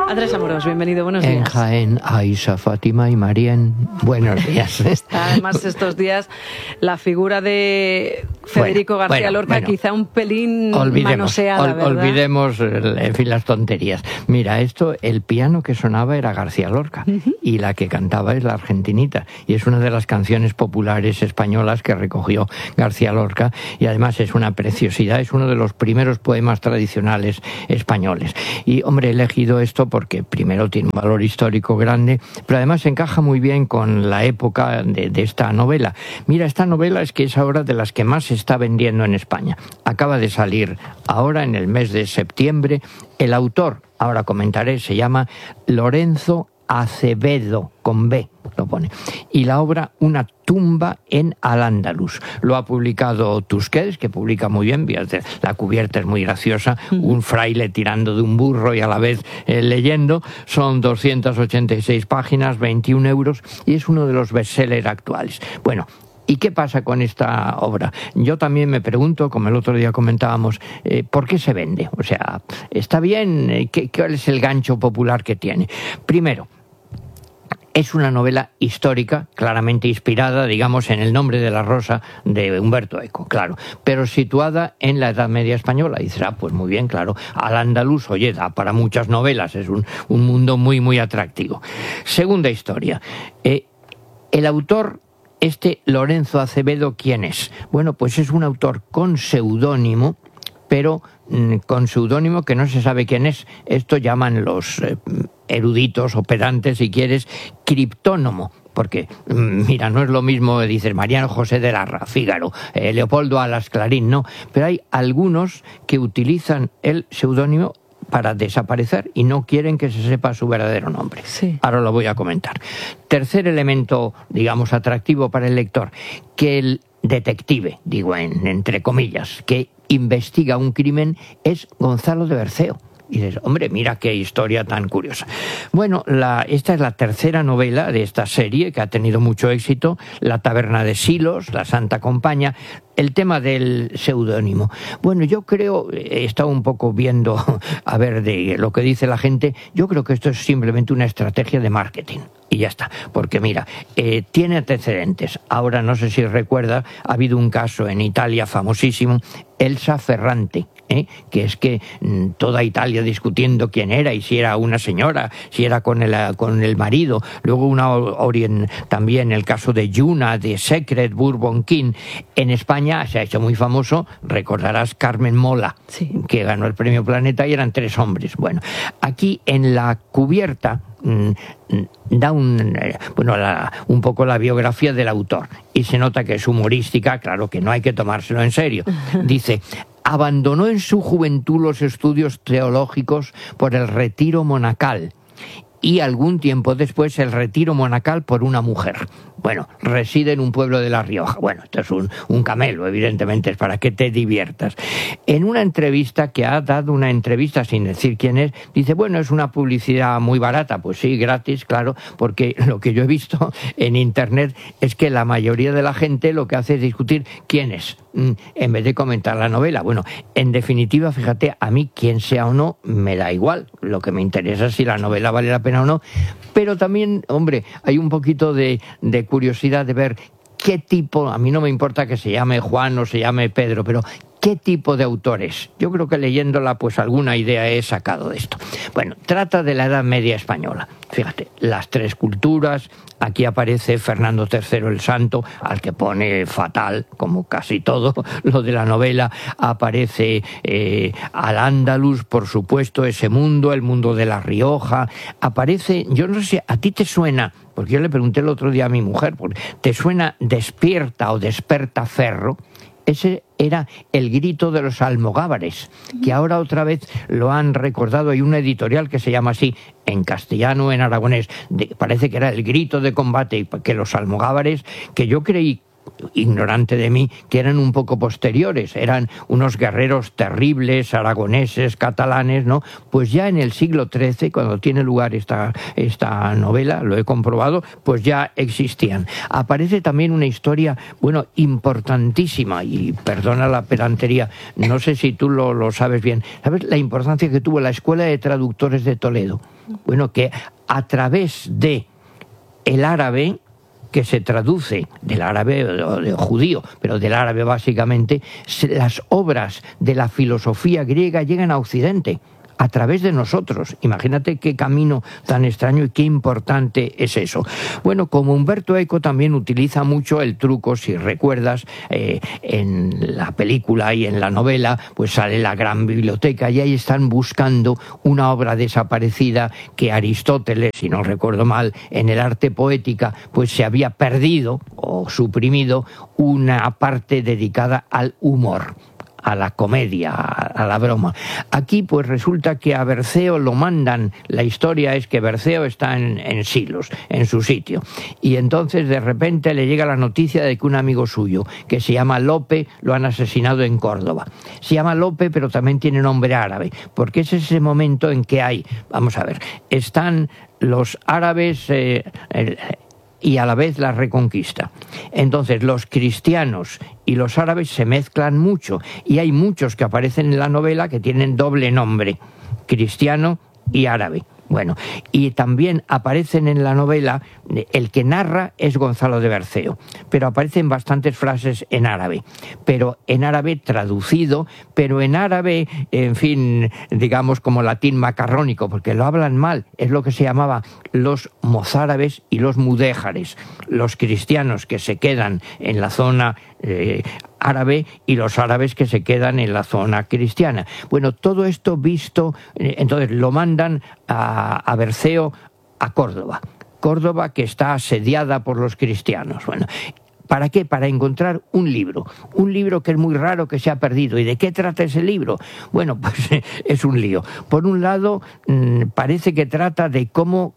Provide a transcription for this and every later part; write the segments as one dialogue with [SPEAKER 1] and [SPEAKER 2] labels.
[SPEAKER 1] Andrés Amorós, bienvenido, buenos días.
[SPEAKER 2] En Jaén, Aisha, Fátima y Marién, buenos días.
[SPEAKER 1] Además, estos días, la figura de Federico García Lorca quizá un pelín manoseada, ¿verdad?
[SPEAKER 2] Olvidemos, en fin, las tonterías. Mira, el piano que sonaba era García Lorca, y la que cantaba es la Argentinita, y es una de las canciones populares españolas que recogió García Lorca, y además es una preciosidad, es uno de los primeros poemas tradicionales españoles. Y, hombre, he elegido esto porque primero tiene un valor histórico grande, pero además encaja muy bien con la época de esta novela. Mira, esta novela es que es ahora de las que más se está vendiendo en España. Acaba de salir ahora en el mes de septiembre. El autor, ahora comentaré, se llama Lorenzo Acevedo, con B lo pone, y la obra Una tumba en Al-Ándalus. Lo ha publicado Tusquets, que publica muy bien, la cubierta es muy graciosa, un fraile tirando de un burro y a la vez leyendo. Son 286 páginas, 21 euros, y es uno de los bestsellers actuales. Bueno, ¿y qué pasa con esta obra? Yo también me pregunto, como el otro día comentábamos, ¿por qué se vende? O sea, ¿está bien? ¿Cuál es el gancho popular que tiene? Primero, es una novela histórica, claramente inspirada, digamos, en El nombre de la rosa de Humberto Eco, claro, pero situada en la Edad Media española. Y será, pues muy bien, claro, Al-Ándalus, oye, da para muchas novelas, es un mundo muy, muy atractivo. Segunda historia, el autor, Lorenzo Acevedo, ¿quién es? Bueno, pues es un autor con seudónimo, pero con seudónimo que no se sabe quién es. Esto llaman los eruditos o pedantes, si quieres, criptónomo. Porque, mira, no es lo mismo, dices, Mariano José de Larra, Fígaro, Leopoldo Alas Clarín, no. Pero hay algunos que utilizan el seudónimo para desaparecer y no quieren que se sepa su verdadero nombre.
[SPEAKER 1] Sí.
[SPEAKER 2] Ahora lo voy a comentar. Tercer elemento, digamos, atractivo para el lector, que el detective, digo entre comillas, que investiga un crimen es Gonzalo de Berceo. Y dices, hombre, mira qué historia tan curiosa. Bueno, esta es la tercera novela de esta serie que ha tenido mucho éxito, La taberna de Silos, La Santa Compaña. El tema del seudónimo. Bueno, yo creo, he estado un poco viendo, a ver, de lo que dice la gente, yo creo que esto es simplemente una estrategia de marketing. Y ya está, porque mira, tiene antecedentes. Ahora, no sé si recuerda, ha habido un caso en Italia famosísimo, Elsa Ferrante, que es que toda Italia discutiendo quién era y si era una señora, si era con el marido. Luego también el caso de Yuna, de Secret Bourbon King. En España se ha hecho muy famoso, recordarás, Carmen Mola,
[SPEAKER 1] sí,
[SPEAKER 2] que ganó el premio Planeta y eran 3 hombres. Bueno, aquí en la cubierta da un poco la biografía del autor y se nota que es humorística, claro que no hay que tomárselo en serio. Dice: abandonó en su juventud los estudios teológicos por el retiro monacal y algún tiempo después el retiro monacal por una mujer. Bueno, reside en un pueblo de La Rioja. Bueno, esto es un camelo, evidentemente, es para que te diviertas. En una entrevista, que ha dado una entrevista sin decir quién es, dice, bueno, es una publicidad muy barata. Pues sí, gratis, claro, porque lo que yo he visto en internet es que la mayoría de la gente lo que hace es discutir quién es, en vez de comentar la novela. Bueno, en definitiva, fíjate, a mí quién sea o no, me da igual. Lo que me interesa es si la novela vale la pena o no. Pero también, hombre, hay un poquito de curiosidad de ver qué tipo, a mí no me importa que se llame Juan o se llame Pedro, pero ¿qué tipo de autor es? Yo creo que leyéndola, pues alguna idea he sacado de esto. Bueno, trata de la Edad Media española. Fíjate, las 3 culturas. Aquí aparece Fernando III el Santo, al que pone fatal, como casi todo lo de la novela. Aparece Al-Ándalus, por supuesto, ese mundo, el mundo de La Rioja. Aparece, yo no sé, ¿a ti te suena? Porque yo le pregunté el otro día a mi mujer, ¿te suena Despierta o Desperta Ferro? Ese era el grito de los almogávares, que ahora otra vez lo han recordado. Hay una editorial que se llama así, en castellano, en aragonés. Parece que era el grito de combate, y que los almogávares, que yo creí ignorante de mí, que eran un poco posteriores, eran unos guerreros terribles, aragoneses, catalanes, ¿no? Pues ya en el siglo XIII, cuando tiene lugar esta novela, lo he comprobado, pues ya existían. Aparece también una historia, bueno, importantísima, y perdona la pedantería, no sé si tú lo sabes bien, ¿sabes la importancia que tuvo la Escuela de Traductores de Toledo? Bueno, que a través de el árabe, que se traduce del árabe o de judío, pero del árabe básicamente, las obras de la filosofía griega llegan a Occidente a través de nosotros. Imagínate qué camino tan extraño y qué importante es eso. Bueno, como Umberto Eco también utiliza mucho el truco, si recuerdas, en la película y en la novela, pues sale la gran biblioteca y ahí están buscando una obra desaparecida que Aristóteles, si no recuerdo mal, en el Arte Poética, pues se había perdido o suprimido una parte dedicada al humor, a la comedia, a la broma. Aquí pues resulta que a Berceo lo mandan, la historia es que Berceo está en Silos, en su sitio, y entonces de repente le llega la noticia de que un amigo suyo, que se llama Lope, lo han asesinado en Córdoba. Se llama Lope, pero también tiene nombre árabe, porque es ese momento en que hay, vamos a ver, están los árabes y a la vez la Reconquista. Entonces los cristianos y los árabes se mezclan mucho y hay muchos que aparecen en la novela que tienen doble nombre, cristiano y árabe. Bueno, y también aparecen en la novela, el que narra es Gonzalo de Berceo, pero aparecen bastantes frases en árabe, pero en árabe traducido, pero en árabe, en fin, digamos como latín macarrónico, porque lo hablan mal, es lo que se llamaba los mozárabes y los mudéjares, los cristianos que se quedan en la zona árabe y los árabes que se quedan en la zona cristiana. Bueno, todo esto visto, entonces lo mandan a Berceo a Córdoba. Córdoba que está asediada por los cristianos. Bueno, ¿para qué? Para encontrar un libro que es muy raro, que se ha perdido. ¿Y de qué trata ese libro? Bueno, pues es un lío. Por un lado, parece que trata de cómo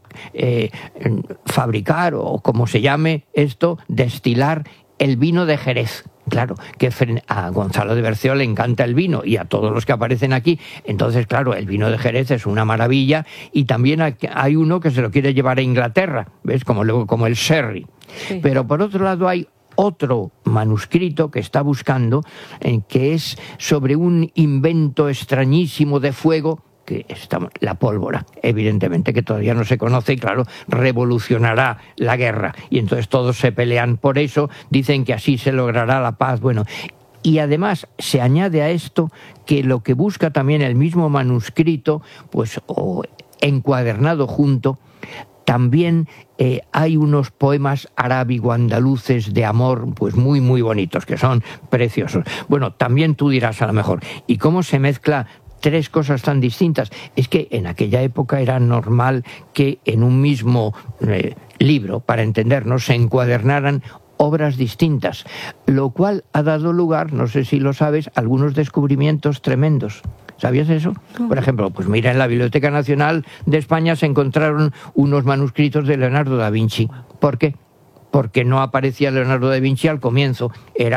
[SPEAKER 2] fabricar, o como se llame esto, destilar el vino de Jerez. Claro, que a Gonzalo de Berceo le encanta el vino y a todos los que aparecen aquí. Entonces, claro, el vino de Jerez es una maravilla y también hay uno que se lo quiere llevar a Inglaterra, ¿ves? Como el sherry. Sí. Pero por otro lado hay otro manuscrito que está buscando, que es sobre un invento extrañísimo de fuego, que la pólvora, evidentemente, que todavía no se conoce y claro, revolucionará la guerra. Y entonces todos se pelean por eso, dicen que así se logrará la paz. Bueno, y además se añade a esto que lo que busca también el mismo manuscrito, pues o encuadernado junto, también hay unos poemas arábigo-andaluces de amor, pues muy, muy bonitos, que son preciosos. Bueno, también tú dirás a lo mejor, ¿y cómo se mezcla tres cosas tan distintas? Es que en aquella época era normal que en un mismo libro, para entendernos, se encuadernaran obras distintas, lo cual ha dado lugar, no sé si lo sabes, a algunos descubrimientos tremendos. ¿Sabías eso? Por ejemplo, pues mira, en la Biblioteca Nacional de España se encontraron unos manuscritos de Leonardo da Vinci. ¿Por qué? Porque no aparecía Leonardo da Vinci al comienzo,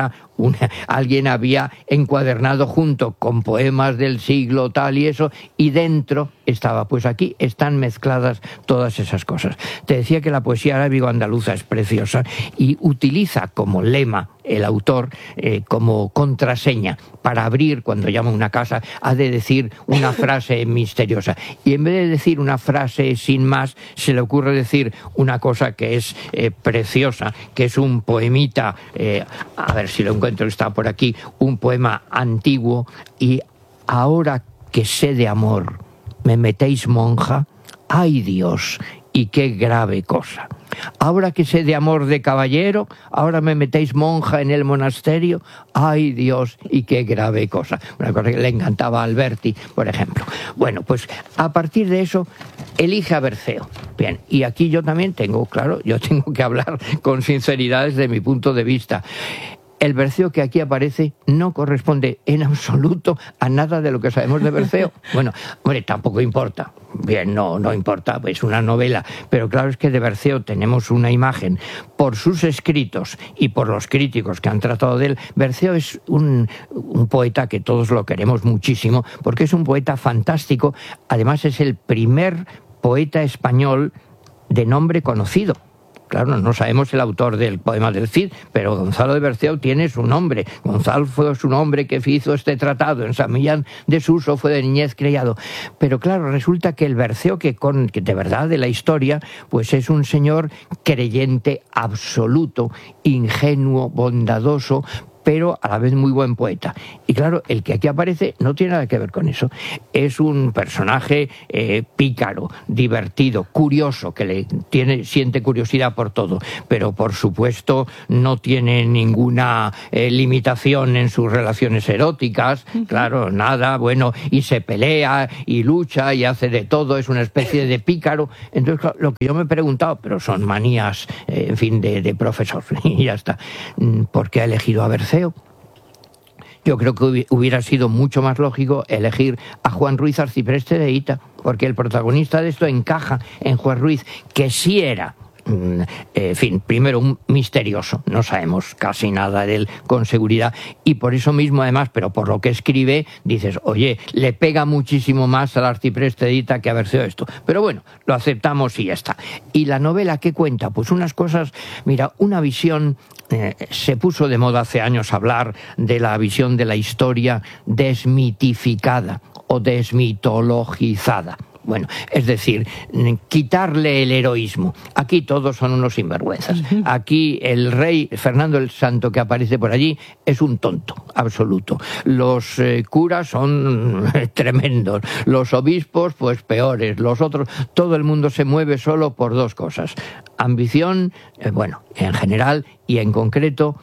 [SPEAKER 2] alguien había encuadernado junto con poemas del siglo tal y eso, y dentro estaba, pues aquí están mezcladas todas esas cosas. Te decía que la poesía arábigo-andaluza es preciosa y utiliza como lema el autor, como contraseña para abrir, cuando llama a una casa, ha de decir una frase misteriosa, y en vez de decir una frase sin más, se le ocurre decir una cosa que es preciosa, que es un poemita, a ver si lo encuentro, está por aquí, un poema antiguo: y ahora que sé de amor me metéis monja, ¡ay Dios! Y qué grave cosa. Ahora que sé de amor de caballero, ahora me metéis monja en el monasterio, ¡ay Dios! Y qué grave cosa. Una cosa que le encantaba a Alberti, por ejemplo. Bueno, pues a partir de eso elige a Berceo. Bien, y aquí yo también tengo que hablar con sinceridad desde mi punto de vista. El Berceo que aquí aparece no corresponde en absoluto a nada de lo que sabemos de Berceo. Bueno, hombre, tampoco importa. bien, no importa, es una novela, pero claro, es que de Berceo tenemos una imagen por sus escritos y por los críticos que han tratado de él. Berceo es un poeta que todos lo queremos muchísimo, porque es un poeta fantástico, además es el primer poeta español de nombre conocido. Claro, no sabemos el autor del poema del Cid, pero Gonzalo de Berceo tiene su nombre. Gonzalo fue su nombre que hizo este tratado. En San Millán de Suso fue de niñez criado. Pero claro, resulta que el Berceo que de verdad de la historia, pues es un señor creyente absoluto, ingenuo, bondadoso, pero a la vez muy buen poeta. Y claro, el que aquí aparece no tiene nada que ver con eso. Es un personaje pícaro, divertido, curioso, que siente curiosidad por todo, pero por supuesto no tiene ninguna limitación en sus relaciones eróticas, claro, nada, bueno, y se pelea, y lucha, y hace de todo, es una especie de pícaro. Entonces, claro, lo que yo me he preguntado, pero son manías, en fin, de profesor, y ya está. ¿Por qué ha elegido a Berceo? Yo creo que hubiera sido mucho más lógico elegir a Juan Ruiz Arcipreste de Hita, porque el protagonista de esto encaja en Juan Ruiz, que sí era, en fin, primero un misterioso, no sabemos casi nada de él con seguridad, y por eso mismo además, pero por lo que escribe, dices, oye, le pega muchísimo más al Arcipreste de Hita que a Berceo esto, pero bueno, lo aceptamos y ya está. Y la novela, ¿qué cuenta? Pues unas cosas, mira, una visión. Se puso de moda hace años hablar de la visión de la historia desmitificada o desmitologizada. Bueno, es decir, quitarle el heroísmo. Aquí todos son unos sinvergüenzas. Aquí el rey Fernando el Santo que aparece por allí es un tonto absoluto. Los curas son tremendos. Los obispos, pues peores. Los otros, todo el mundo se mueve solo por dos cosas. Ambición, bueno, en general y en concreto,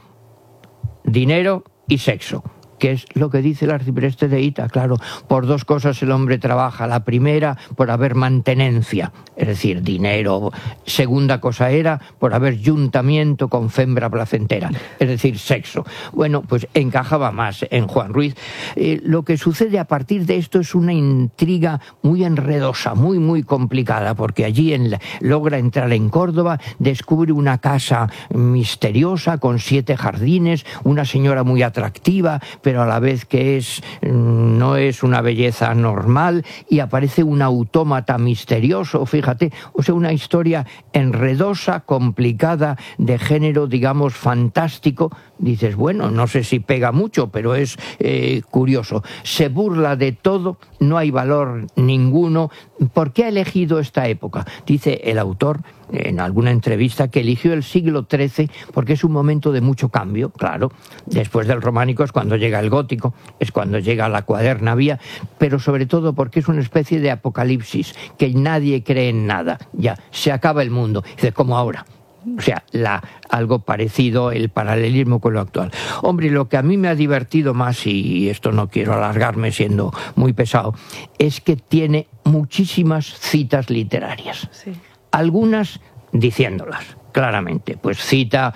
[SPEAKER 2] dinero y sexo. Que es lo que dice el Arcipreste de Hita, claro, por dos cosas el hombre trabaja. La primera, por haber mantenencia, es decir, dinero. Segunda cosa era por haber juntamiento con fembra placentera, es decir, sexo. Bueno, pues encajaba más en Juan Ruiz. Lo que sucede a partir de esto es una intriga muy enredosa, muy complicada, porque allí logra entrar en Córdoba, descubre una casa misteriosa con 7 jardines, una señora muy atractiva, pero a la vez que no es una belleza normal, y aparece un autómata misterioso, fíjate, o sea, una historia enredosa, complicada, de género, digamos, fantástico. Dices, bueno, no sé si pega mucho, pero es curioso. Se burla de todo, no hay valor ninguno. ¿Por qué ha elegido esta época? Dice el autor en alguna entrevista que eligió el siglo XIII porque es un momento de mucho cambio, claro. Después del románico es cuando llega el gótico, es cuando llega la cuadernavía, pero sobre todo porque es una especie de apocalipsis, que nadie cree en nada, ya, se acaba el mundo. Dice, como ahora. O sea, algo parecido, el paralelismo con lo actual. Hombre, lo que a mí me ha divertido más, y esto no quiero alargarme siendo muy pesado, es que tiene muchísimas citas literarias. Sí. Algunas diciéndolas claramente, pues cita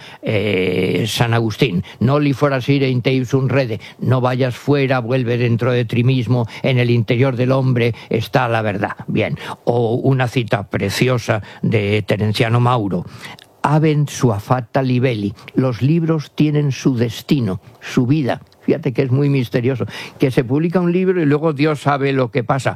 [SPEAKER 2] San Agustín, noli forasire in teibus rede, no vayas fuera, vuelve dentro de ti mismo, en el interior del hombre está la verdad. Bien, o una cita preciosa de Terenciano Mauro, habent sua fata libelli, los libros tienen su destino, su vida. Fíjate que es muy misterioso, que se publica un libro y luego Dios sabe lo que pasa.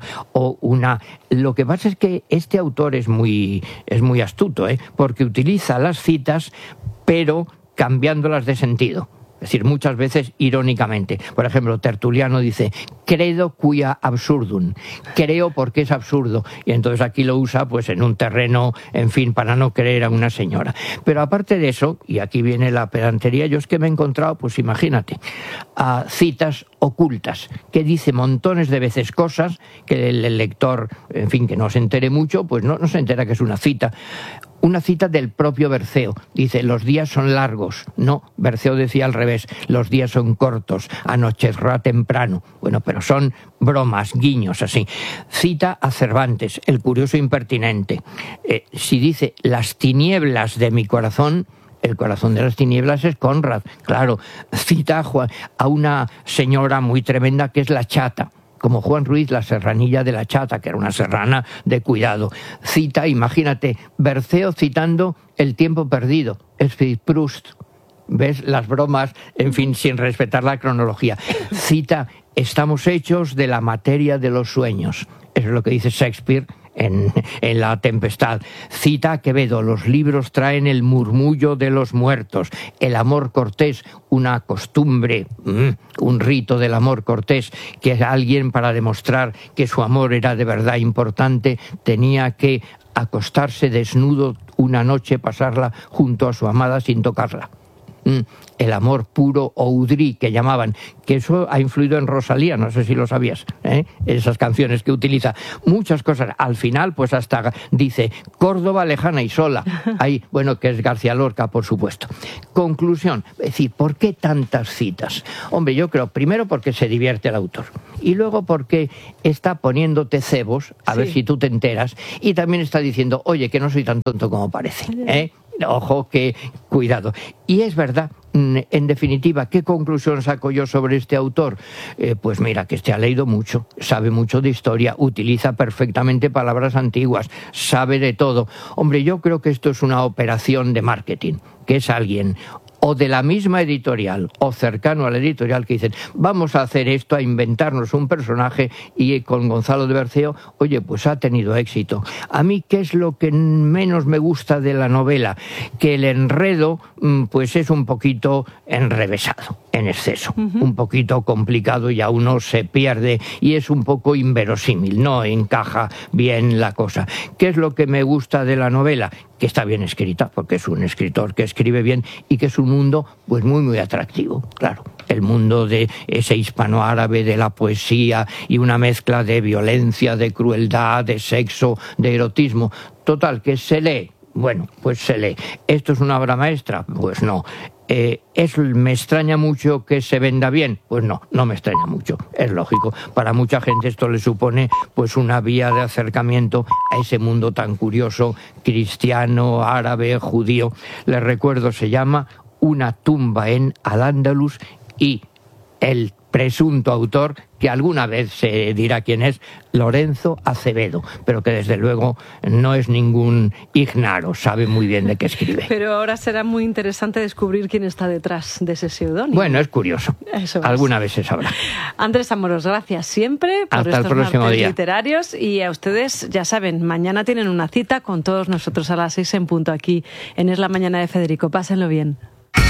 [SPEAKER 2] Lo que pasa es que este autor es muy astuto, porque utiliza las citas, pero cambiándolas de sentido. Es decir, muchas veces irónicamente. Por ejemplo, Tertuliano dice, credo quia absurdum, creo porque es absurdo. Y entonces aquí lo usa pues en un terreno, en fin, para no creer a una señora. Pero aparte de eso, y aquí viene la pedantería, yo es que me he encontrado, pues imagínate, a citas ocultas, que dice montones de veces cosas que el lector, en fin, que no se entere mucho, pues no se entera que es una cita. Una cita del propio Berceo. Dice, los días son largos. No, Berceo decía al revés, los días son cortos, anochecerá temprano. Bueno, pero son bromas, guiños, así. Cita a Cervantes, el curioso impertinente. Si dice, las tinieblas de mi corazón, el corazón de las tinieblas es Conrad. Claro, cita a una señora muy tremenda que es la chata, como Juan Ruiz, La serranilla de la chata, que era una serrana de cuidado. Cita, imagínate, Berceo citando El tiempo perdido, es decir, Proust. ¿Ves? Las bromas, en fin, sin respetar la cronología. Cita, estamos hechos de la materia de los sueños. Eso es lo que dice Shakespeare en La Tempestad. Cita a Quevedo, los libros traen el murmullo de los muertos. El amor cortés, una costumbre, un rito del amor cortés, que alguien, para demostrar que su amor era de verdad importante, tenía que acostarse desnudo una noche, pasarla junto a su amada sin tocarla. El amor puro o Udrí, que llamaban, que eso ha influido en Rosalía, no sé si lo sabías, esas canciones que utiliza, muchas cosas. Al final, pues hasta dice Córdoba lejana y sola, ahí, bueno, que es García Lorca, por supuesto. Conclusión, es decir, ¿por qué tantas citas? Hombre, yo creo, primero porque se divierte el autor, y luego porque está poniéndote cebos, a ver si tú te enteras, y también está diciendo, oye, que no soy tan tonto como parece, Ojo, que cuidado. Y es verdad, en definitiva, ¿qué conclusión saco yo sobre este autor? Pues mira, que ha leído mucho, sabe mucho de historia, utiliza perfectamente palabras antiguas, sabe de todo. Hombre, yo creo que esto es una operación de marketing, que es alguien o de la misma editorial o cercano a la editorial que dicen, vamos a hacer esto, a inventarnos un personaje, y con Gonzalo de Berceo, oye, pues ha tenido éxito. A mí, ¿qué es lo que menos me gusta de la novela? Que el enredo pues es un poquito enrevesado, en exceso, un poquito complicado, y a uno se pierde y es un poco inverosímil, no encaja bien la cosa. ¿Qué es lo que me gusta de la novela? Que está bien escrita, porque es un escritor que escribe bien, y que es un mundo pues muy muy atractivo, claro. El mundo de ese hispanoárabe, de la poesía, y una mezcla de violencia, de crueldad, de sexo, de erotismo. Total, que se lee. Bueno, pues se lee. ¿Esto es una obra maestra? Pues no. ¿Me extraña mucho que se venda bien? Pues no me extraña mucho, es lógico. Para mucha gente esto le supone pues una vía de acercamiento a ese mundo tan curioso, cristiano, árabe, judío. Les recuerdo, se llama Una tumba en Al-Ándalus, y el presunto autor, que alguna vez se dirá quién es, Lorenzo Acevedo, pero que desde luego no es ningún ignaro, sabe muy bien de qué escribe.
[SPEAKER 1] Pero ahora será muy interesante descubrir quién está detrás de ese seudónimo.
[SPEAKER 2] Bueno, es curioso. Eso alguna vez se sabrá.
[SPEAKER 1] Andrés Amorós, gracias siempre por
[SPEAKER 2] Hasta
[SPEAKER 1] estos
[SPEAKER 2] el próximo
[SPEAKER 1] martes
[SPEAKER 2] día.
[SPEAKER 1] Literarios, y a ustedes, ya saben, mañana tienen una cita con todos nosotros a las 6 en punto aquí en Es la Mañana de Federico. Pásenlo bien.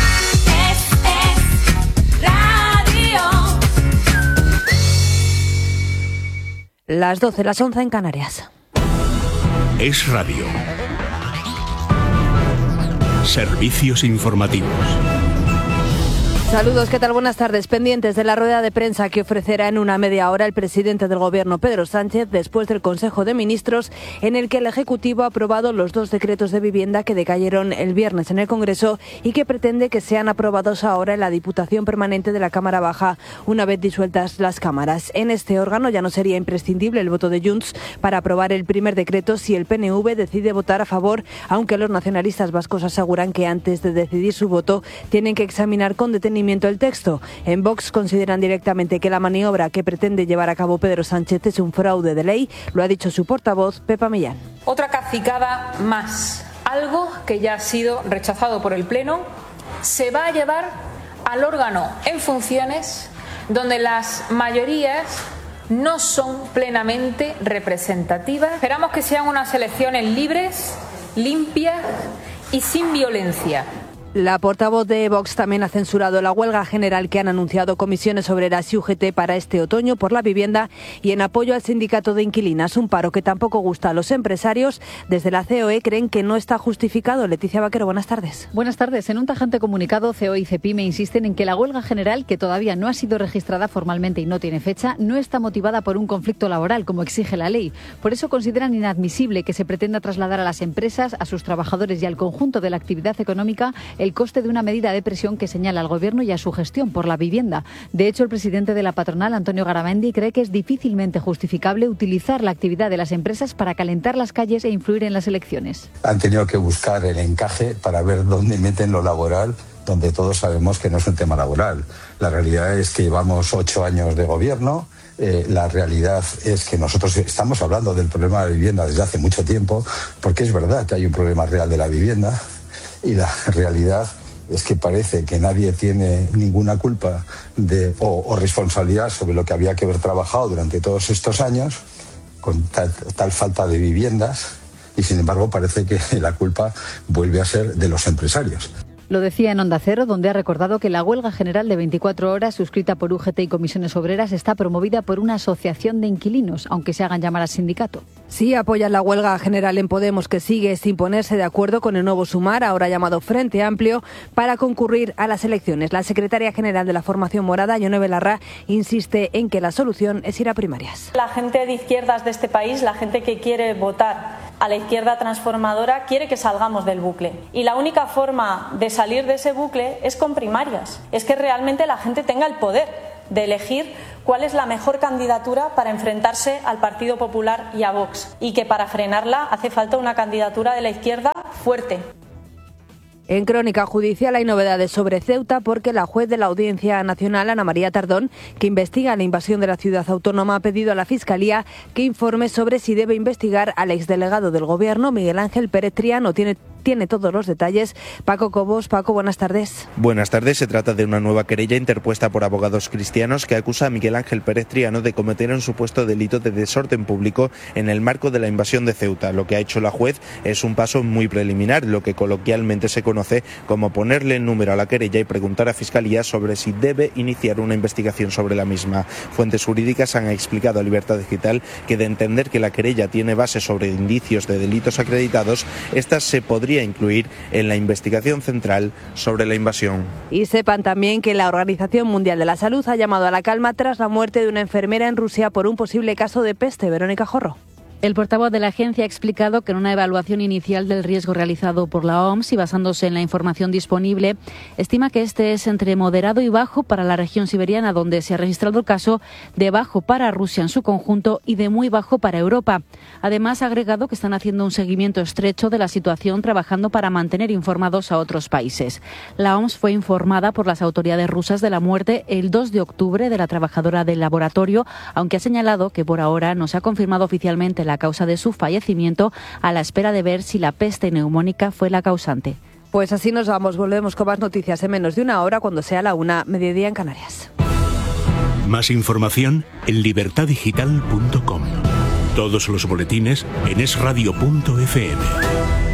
[SPEAKER 3] Las 12, las 11 en Canarias.
[SPEAKER 4] Es Radio. Servicios informativos.
[SPEAKER 3] Saludos, ¿qué tal? Buenas tardes. Pendientes de la rueda de prensa que ofrecerá en una media hora el presidente del Gobierno, Pedro Sánchez, después del Consejo de Ministros, en el que el Ejecutivo ha aprobado los 2 decretos de vivienda que decayeron el viernes en el Congreso y que pretende que sean aprobados ahora en la Diputación Permanente de la Cámara Baja, una vez disueltas las cámaras. En este órgano ya no sería imprescindible el voto de Junts para aprobar el primer decreto si el PNV decide votar a favor, aunque los nacionalistas vascos aseguran que antes de decidir su voto tienen que examinar con detenimiento el texto. En Vox consideran directamente que la maniobra que pretende llevar a cabo Pedro Sánchez es un fraude de ley, lo ha dicho su portavoz, Pepa Millán.
[SPEAKER 5] Otra cacicada más, algo que ya ha sido rechazado por el Pleno, se va a llevar al órgano en funciones donde las mayorías no son plenamente representativas. Esperamos que sean unas elecciones libres, limpias y sin violencia.
[SPEAKER 3] La portavoz de Vox también ha censurado la huelga general que han anunciado comisiones obreras y UGT para este otoño por la vivienda y en apoyo al sindicato de inquilinas, un paro que tampoco gusta a los empresarios. Desde la COE creen que no está justificado. Leticia Vaquero, buenas tardes.
[SPEAKER 6] Buenas tardes. En un tajante comunicado, COE y CEPIME insisten en que la huelga general, que todavía no ha sido registrada formalmente y no tiene fecha, no está motivada por un conflicto laboral, como exige la ley. Por eso consideran inadmisible que se pretenda trasladar a las empresas, a sus trabajadores y al conjunto de la actividad económica el coste de una medida de presión que señala al Gobierno y a su gestión por la vivienda. De hecho, el presidente de la patronal, Antonio Garamendi, cree que es difícilmente justificable utilizar la actividad de las empresas para calentar las calles e influir en las elecciones.
[SPEAKER 7] Han tenido que buscar el encaje para ver dónde meten lo laboral, donde todos sabemos que no es un tema laboral. La realidad es que llevamos 8 años de gobierno, La realidad es que nosotros estamos hablando del problema de la vivienda desde hace mucho tiempo, porque es verdad que hay un problema real de la vivienda y la realidad es que parece que nadie tiene ninguna culpa o responsabilidad sobre lo que había que haber trabajado durante todos estos años con tal falta de viviendas, y sin embargo parece que la culpa vuelve a ser de los empresarios.
[SPEAKER 6] Lo decía en Onda Cero, donde ha recordado que la huelga general de 24 horas suscrita por UGT y comisiones obreras está promovida por una asociación de inquilinos, aunque se hagan llamar al sindicato.
[SPEAKER 3] Sí, apoyan la huelga general en Podemos, que sigue sin ponerse de acuerdo con el nuevo Sumar, ahora llamado Frente Amplio, para concurrir a las elecciones. La secretaria general de la formación morada, Ione Belarra, insiste en que la solución es ir a primarias.
[SPEAKER 8] La gente de izquierdas de este país, la gente que quiere votar a la izquierda transformadora, quiere que salgamos del bucle. Y la única forma de salir de ese bucle es con primarias. Es que realmente la gente tenga el poder de elegir cuál es la mejor candidatura para enfrentarse al Partido Popular y a Vox. Y que para frenarla hace falta una candidatura de la izquierda fuerte.
[SPEAKER 3] En Crónica Judicial hay novedades sobre Ceuta porque la juez de la Audiencia Nacional, Ana María Tardón, que investiga la invasión de la ciudad autónoma, ha pedido a la Fiscalía que informe sobre si debe investigar al exdelegado del Gobierno, Miguel Ángel Pérez Triano. Tiene todos los detalles. Paco Cobos. Paco, buenas tardes.
[SPEAKER 9] Buenas tardes. Se trata de una nueva querella interpuesta por abogados cristianos que acusa a Miguel Ángel Pérez Triano de cometer un supuesto delito de desorden público en el marco de la invasión de Ceuta. Lo que ha hecho la juez es un paso muy preliminar, lo que coloquialmente se conoce como ponerle número a la querella y preguntar a Fiscalía sobre si debe iniciar una investigación sobre la misma. Fuentes jurídicas han explicado a Libertad Digital que, de entender que la querella tiene base sobre indicios de delitos acreditados, esta se podría incluir en la investigación central sobre la invasión.
[SPEAKER 3] Y sepan también que la Organización Mundial de la Salud ha llamado a la calma tras la muerte de una enfermera en Rusia por un posible caso de peste. Verónica Jorro.
[SPEAKER 6] El portavoz de la agencia ha explicado que en una evaluación inicial del riesgo realizado por la OMS y basándose en la información disponible, estima que este es entre moderado y bajo para la región siberiana, donde se ha registrado el caso, de bajo para Rusia en su conjunto y de muy bajo para Europa. Además, ha agregado que están haciendo un seguimiento estrecho de la situación, trabajando para mantener informados a otros países. La OMS fue informada por las autoridades rusas de la muerte el 2 de octubre de la trabajadora del laboratorio, aunque ha señalado que por ahora no se ha confirmado oficialmente la causa de su fallecimiento, a la espera de ver si la peste neumónica fue la causante.
[SPEAKER 3] Pues así nos vamos, volvemos con más noticias en menos de una hora, cuando sea la 1:00, mediodía en Canarias.
[SPEAKER 4] Más información en libertaddigital.com. Todos los boletines en esradio.fm.